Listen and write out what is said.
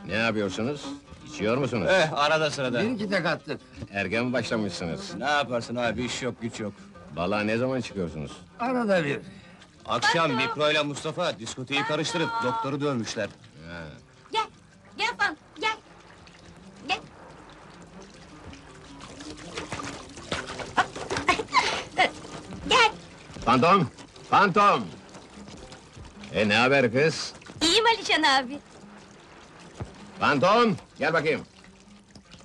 Ne yapıyorsunuz? İçiyor musunuz? Arada sırada. Bir iki tek attık. Erken mi başlamışsınız? Ne yaparsın abi, iş yok, güç yok. Balığa ne zaman çıkıyorsunuz? Arada bir. Akşam Mikro'yla Mustafa diskoteyi karıştırıp doktoru dövmüşler. Gel, gel Fan, gel. Gel. Gel. Fantom! Fantom! Ne haber kız? İyiyim Alişan abi. Fantom! Gel bakayım.